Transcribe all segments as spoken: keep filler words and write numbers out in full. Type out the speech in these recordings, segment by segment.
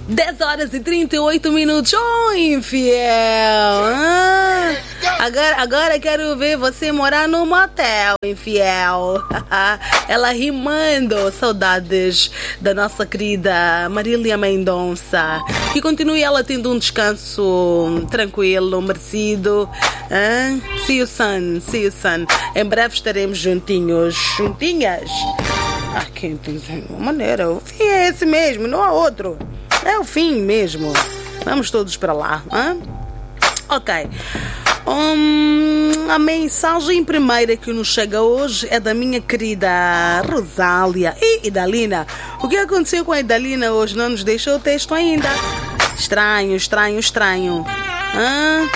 dez horas e trinta e oito minutos. Oh, infiel! Ah, agora, agora quero ver você morar no motel, infiel. Ela rimando. Saudades da nossa querida Marília Mendonça. Que continue ela tendo um descanso tranquilo, merecido. Ah, see you soon, see you soon. Em breve estaremos juntinhos. Juntinhas? Ah, que de uma maneira. O fim é esse mesmo, não há outro. É o fim mesmo. Vamos todos para lá. Hein? Ok. Um, a mensagem primeira que nos chega hoje é da minha querida Rosália. E Idalina? O que aconteceu com a Idalina hoje? Não nos deixou o texto ainda. Estranho, estranho, estranho. Hein?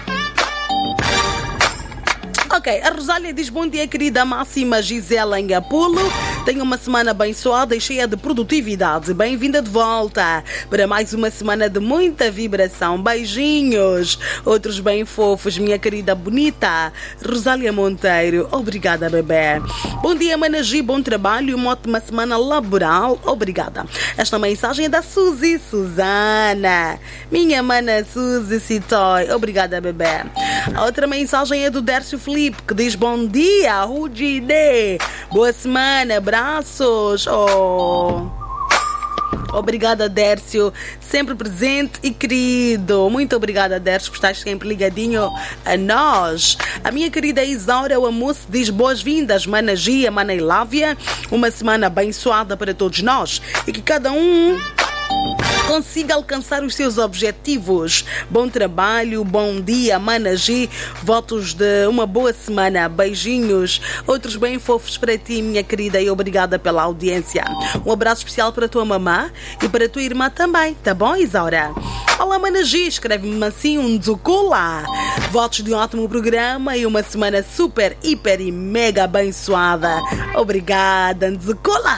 Ok, a Rosália diz: bom dia, querida máxima Gisela Engapulo. Tenha uma semana abençoada e cheia de produtividade. Bem-vinda de volta para mais uma semana de muita vibração. Beijinhos. Outros bem fofos, minha querida bonita Rosália Monteiro. Obrigada, bebê. Bom dia, Managi. Bom trabalho e uma ótima semana laboral. Obrigada. Esta mensagem é da Suzy Susana. Minha mana Suzy Citoy. Obrigada, bebê. A outra mensagem é do Dércio Felipe, que diz: bom dia, Rudine. Boa semana, abraços. Oh. Obrigada, Dércio, sempre presente e querido. Muito obrigada, Dércio, por estar sempre ligadinho a nós. A minha querida Isaura Amusse diz: boas-vindas, Mana Gia, Mana Ilávia. Uma semana abençoada para todos nós e que cada um consiga alcançar os seus objetivos. Bom trabalho, bom dia, Managi. Votos de uma boa semana. Beijinhos. Outros bem fofos para ti, minha querida, e obrigada pela audiência. Um abraço especial para a tua mamã e para a tua irmã também. Tá bom, Isaura? Olá, Managi. Escreve-me assim um Nzukula. Votos de um ótimo programa e uma semana super, hiper e mega abençoada. Obrigada, Nzukula.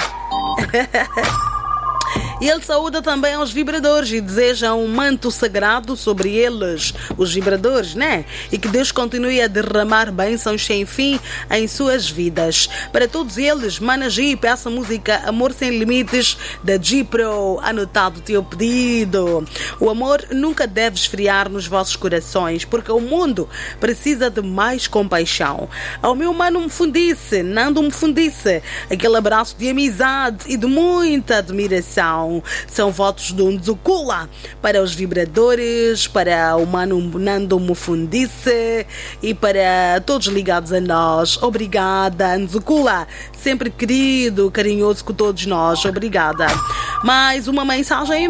E ele saúda também aos vibradores e deseja um manto sagrado sobre eles, os vibradores, né? E que Deus continue a derramar bênçãos sem fim em suas vidas. Para todos eles, Mana G, peça a música Amor Sem Limites da G-Pro. Anotado o teu pedido. O amor nunca deve esfriar nos vossos corações, porque o mundo precisa de mais compaixão. Ao meu mano me fundice, Nando me fundice. Aquele abraço de amizade e de muita admiração. São votos do Nzukula para os vibradores, para o mano Nando Mufundice e para todos ligados a nós. Obrigada, Nzukula, sempre querido, carinhoso com todos nós. Obrigada. Mais uma mensagem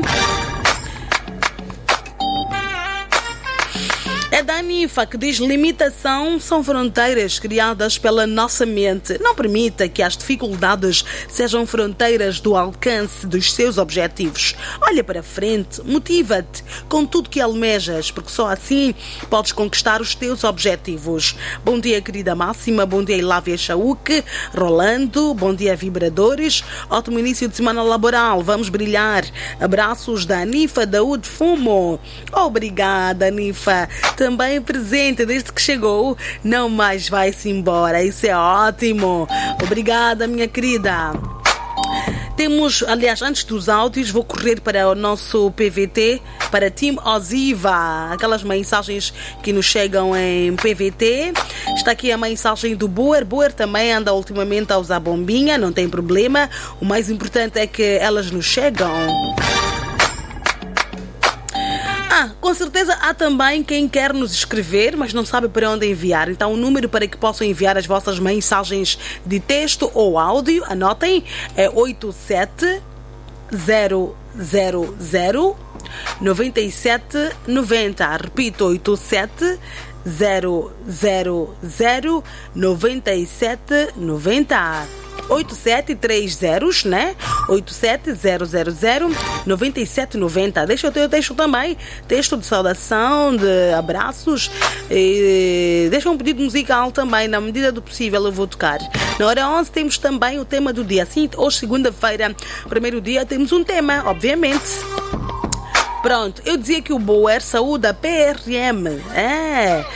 é da Anifa, que diz: limitação são fronteiras criadas pela nossa mente. Não permita que as dificuldades sejam fronteiras do alcance dos seus objetivos. Olha para frente, motiva-te com tudo que almejas, porque só assim podes conquistar os teus objetivos. Bom dia, querida máxima. Bom dia, Ilávia Chauque, Rolando. Bom dia, vibradores. Ótimo início de semana laboral. Vamos brilhar. Abraços da Anifa da U de Fumo. Obrigada, Anifa. Também presente desde que chegou, não mais vai-se embora. Isso é ótimo. Obrigada, minha querida. Temos, aliás, antes dos áudios, vou correr para o nosso P V T, para Team Oziva, aquelas mensagens que nos chegam em P V T. Está aqui a mensagem do Boer. Boer também anda ultimamente a usar bombinha, não tem problema. O mais importante é que elas nos chegam. Ah, com certeza há também quem quer nos escrever, mas não sabe para onde enviar. Então o número para que possam enviar as vossas mensagens de texto ou áudio, anotem, é oito sete zero zero zero nove sete nove zero. Repito, oito sete zero zero zero nove sete nove zero. oito sete três zeros, né? oito sete zero zero zero nove sete nove zero. Deixa o teu texto também. Texto de saudação, de abraços. E deixa um pedido musical também. Na medida do possível eu vou tocar. Na hora onze temos também o tema do dia. Assim, hoje, segunda-feira, primeiro dia, temos um tema, obviamente. Pronto, eu dizia que o Boer saúda P R M. É.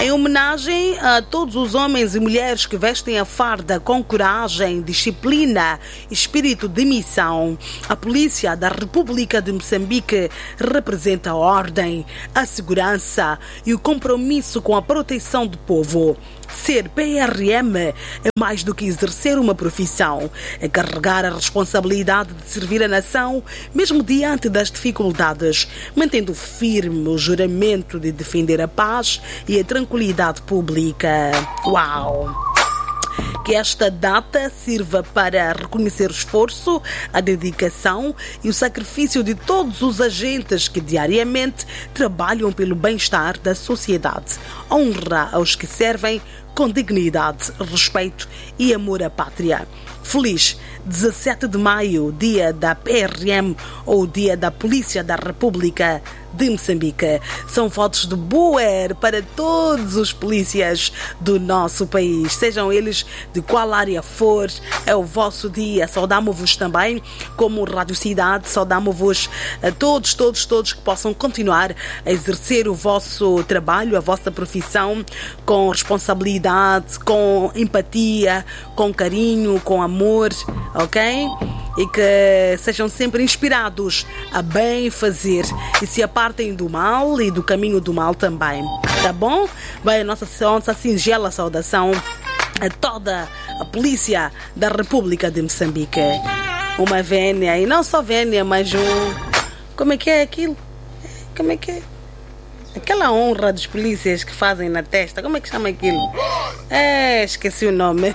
Em homenagem a todos os homens e mulheres que vestem a farda com coragem, disciplina e espírito de missão, a Polícia da República de Moçambique representa a ordem, a segurança e o compromisso com a proteção do povo. Ser P R M é mais do que exercer uma profissão, é carregar a responsabilidade de servir a nação, mesmo diante das dificuldades, mantendo firme o juramento de defender a paz e a tranquilidade pública. Uau! Que esta data sirva para reconhecer o esforço, a dedicação e o sacrifício de todos os agentes que diariamente trabalham pelo bem-estar da sociedade. Honra aos que servem com dignidade, respeito e amor à pátria. Feliz dezassete de maio, dia da P R M ou dia da Polícia da República de Moçambique. São votos de Boer para todos os polícias do nosso país, sejam eles de qual área for. É o vosso dia. Saudamos-vos também como Rádio Cidade, saudamos-vos a todos, todos, todos que possam continuar a exercer o vosso trabalho, a vossa profissão com responsabilidade, com empatia, com carinho, com amor, ok? E que sejam sempre inspirados a bem fazer e se apartem do mal e do caminho do mal também, tá bom? Vai a nossa, nossa singela saudação a toda a Polícia da República de Moçambique. Uma vénia, e não só vénia, mas um... Como é que é aquilo? Como é que é? Aquela honra dos polícias que fazem na testa, como é que chama aquilo? É, esqueci o nome.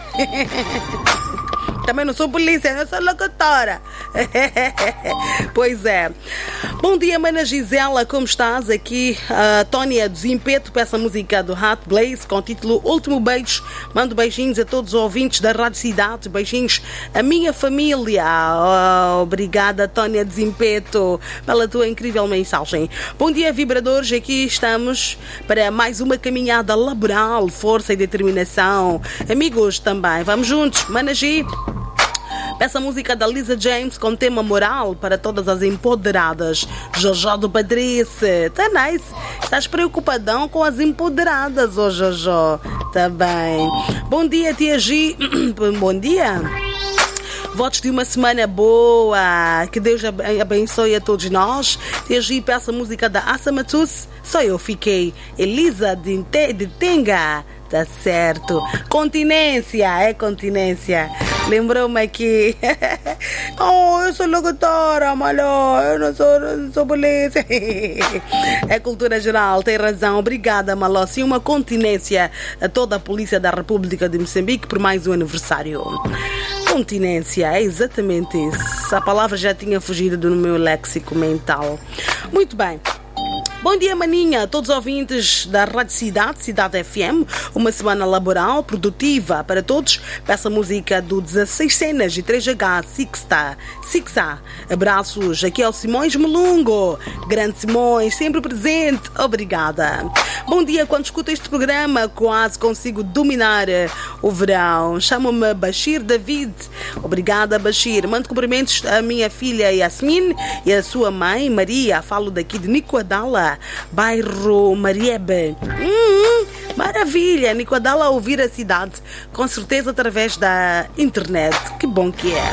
Também não sou polícia, não sou locutora. Pois é. Bom dia, mana Gisela, como estás? Aqui a Tónia do Zimpeto peça a música do Hot Blaze com o título Último Beijo. Mando beijinhos a todos os ouvintes da Rádio Cidade, beijinhos à minha família. Oh, obrigada, Tónia do Zimpeto, pela tua incrível mensagem. Bom dia, vibradores, aqui estamos para mais uma caminhada laboral, força e determinação. Amigos também, vamos juntos, mana G. Peça a música da Lisa James com tema moral para todas as empoderadas. Jojo do Padrice. Tá nice. Estás preocupadão com as empoderadas, ô oh Jojo. Tá bem. Bom dia, tia G. Bom dia. Votos de uma semana boa. Que Deus abençoe a todos nós. Tia G, peça a música da Assa Matus. Só eu fiquei. Elisa de, de Tenga. Tá certo. Continência. É continência. Lembrou-me aqui. Oh, eu sou locutora, maló. Eu não sou, não sou polícia. É cultura geral, tem razão. Obrigada, maló. Sim, uma continência a toda a Polícia da República de Moçambique por mais um aniversário. Continência, é exatamente isso. A palavra já tinha fugido do meu léxico mental. Muito bem. Bom dia, maninha, todos os ouvintes da Rádio Cidade, Cidade F M. Uma semana laboral, produtiva para todos. Peça a música do dezasseis Cenas e três H, Sixta, Sixa. Abraços, aqui é o Simões Melungo. Grande Simões, sempre presente. Obrigada. Bom dia, quando escuto este programa, quase consigo dominar o verão. Chamo-me Bashir David. Obrigada, Bashir. Mando cumprimentos à minha filha Yasmin e à sua mãe, Maria. Falo daqui de Nicoadala, bairro Mariebe. Hum, maravilha, Nicoadala a ouvir a cidade, com certeza através da internet. Que bom que é.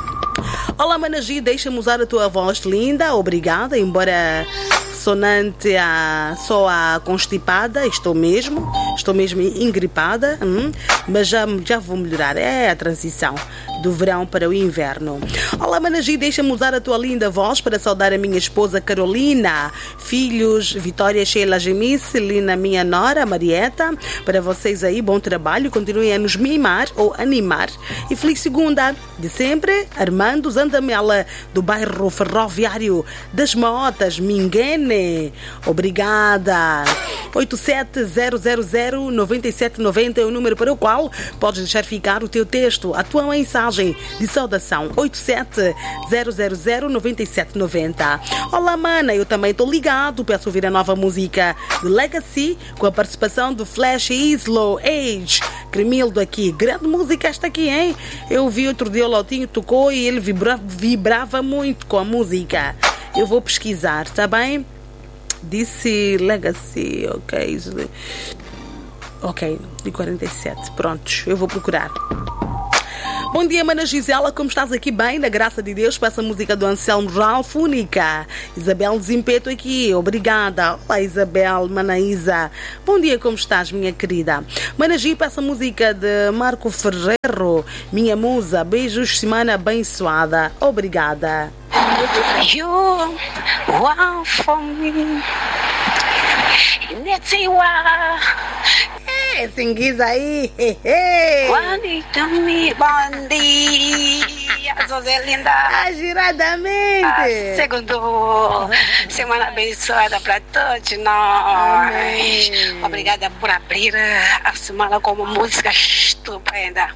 Olá, Managi, deixa-me usar a tua voz linda, obrigada, embora sonante a, só a constipada, estou mesmo, estou mesmo engripada, hum, mas já, já vou melhorar, é a transição do verão para o inverno. Olá, Managi, deixa-me usar a tua linda voz para saudar a minha esposa Carolina, filhos Vitória, Sheila, Gemice, Lina, minha nora, Marieta. Para vocês aí, bom trabalho, continuem a nos mimar ou animar. E feliz segunda de sempre, Armando Zandamela, do bairro Ferroviário das Motas, Minguene. Obrigada. oito sete zero zero zero nove sete nove zero é o número para o qual podes deixar ficar o teu texto, a tua mensagem de saudação. Oito sete zero zero zero nove sete nove zero. Olá, mana, eu também estou ligado. Peço ouvir a nova música de Legacy com a participação do Flash e Slow Age. Cremildo aqui. Grande música esta aqui, hein? Eu vi outro dia o Lautinho tocou e ele vibra, vibrava muito com a música. Eu vou pesquisar, tá bem? Disse Legacy, ok. Ok, de quarenta e sete. Prontos, eu vou procurar. Bom dia, mana Gisela, como estás aqui bem? Na graça de Deus, peço a música do Anselmo Ralph, única. Isabel Desempeto aqui, obrigada. Olá, Isabel, mana Isa. Bom dia, como estás, minha querida? Mana Gi, peço a música de Marco Ferreiro, minha musa. Beijos, semana abençoada. Obrigada. You want for me. Let's see what. É, singuiza aí. Me, bom dia, Joselinda. Agiradamente. Ah, segundo, semana abençoada para todos nós. Amém. Obrigada por abrir a semana com uma música estupenda.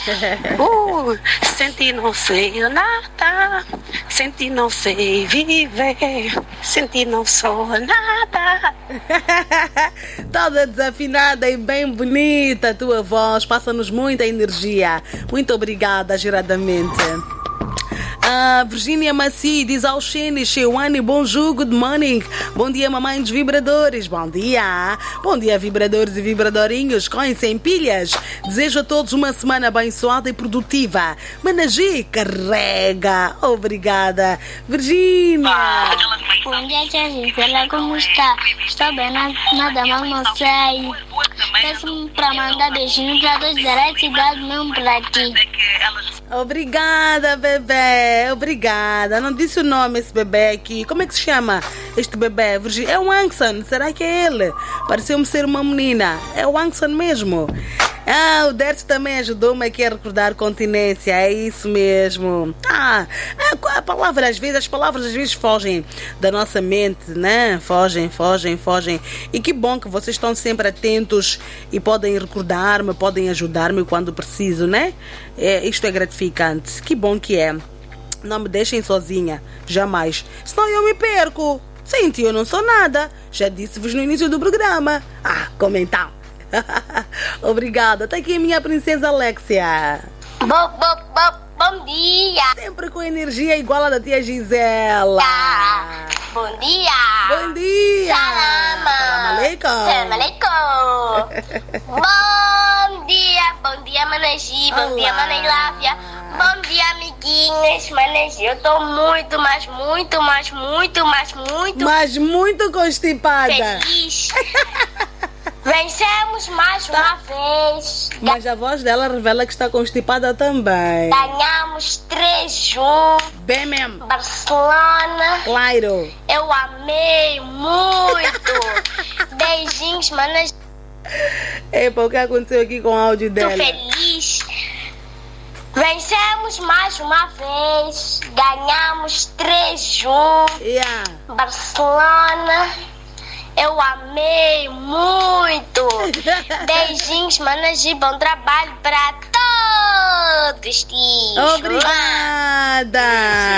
Uh, senti não sei nada, senti não sei viver, senti não sou nada. Toda desafinada e bem bonita a tua voz, passa-nos muita energia. Muito obrigada, giradamente. A Virgínia Maci diz ao Xene, Cheuane, bonjour, good morning. Bom dia, mamãe dos vibradores. Bom dia. Bom dia, vibradores e vibradorinhos, com e sem pilhas. Desejo a todos uma semana abençoada e produtiva. Managi, carrega. Obrigada, Virgínia. Bom dia, tia Gisela, como está? Estou bem, nada mal, não sei. Peço para mandar beijinho para todos da cidade, não para ti. Obrigada, bebê. Obrigada. Não disse o nome esse bebê aqui. Como é que se chama este bebê? Virgínia? É o Angson. Será que é ele? Pareceu-me ser uma menina. É o Angson mesmo. Ah, o Dertz também ajudou-me aqui a recordar continência. É isso mesmo. Ah, a palavra às vezes, as palavras às vezes fogem da nossa mente, né? Fogem, fogem, fogem. E que bom que vocês estão sempre atentos e podem recordar-me, podem ajudar-me quando preciso, né? É, isto é gratificante. Que bom que é. Não me deixem sozinha, jamais. Senão eu me perco. Sem ti eu não sou nada. Já disse-vos no início do programa. Ah, como então? Obrigada. Está aqui a minha princesa Alexia. Bo, bo, bo, bom dia. Sempre com energia igual a da tia Gisela. Tá. Bom dia. Bom dia. Salam. Salam aleikum. Salam aleikum. Bom dia. Bom dia, Managi. Bom Olá. dia, Manilávia. Bom dia, amiguinhas. Managi, eu tô muito, mas muito, mas muito, mas muito Mas muito constipada. feliz. Vencemos mais uma vez. Mas a voz dela revela que está constipada também. Ganhamos três um. Bem mesmo. Barcelona. Claro. Eu amei muito. Beijinhos, manas. Epa, o que aconteceu aqui com o áudio Tô dela? feliz. Vencemos mais uma vez. Ganhamos três um. Yeah. Barcelona. Eu amei muito. Beijinhos, manas, e bom trabalho para todos. Obrigada.